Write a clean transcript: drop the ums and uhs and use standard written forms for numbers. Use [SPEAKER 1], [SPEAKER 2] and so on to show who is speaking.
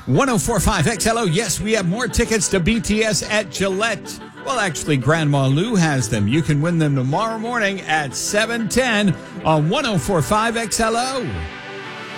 [SPEAKER 1] 1045 XLO. Yes, we have more tickets to BTS at Gillette. Well, actually, Grandma Lou has them. You can win them tomorrow morning at 7:10 on 1045 XLO.